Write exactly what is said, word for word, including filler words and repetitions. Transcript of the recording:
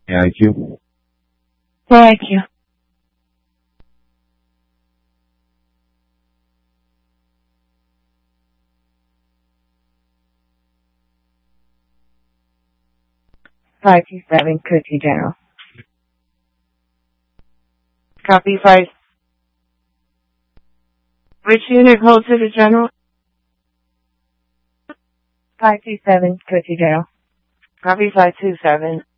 A I Q. Thank you. five two seven, Cookie General. Copy five. Which unit holds to the General? five two seven, Cookie General. Copy five two seven.